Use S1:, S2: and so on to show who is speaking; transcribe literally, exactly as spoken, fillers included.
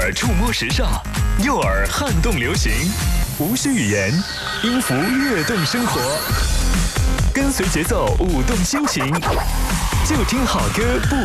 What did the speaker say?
S1: 耳触摸时尚，右耳撼动流行，无需语言，音符跃动生活，跟随节奏舞动心情，就听好歌不。